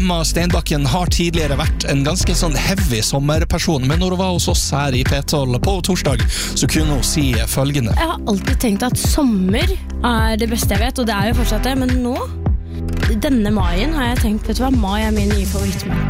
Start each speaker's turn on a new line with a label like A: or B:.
A: Emma Steinbakken har tidligere vært en ganske sånn heavy sommerperson, men når hun var hos oss her i P12 på torsdag, så kunne hun si følgende.
B: Jeg har alltid tenkt at sommer det beste jeg vet, og det jo fortsatt det, men nå, denne maien har jeg tenkt, vet du hva, mai min nye favorittmåned.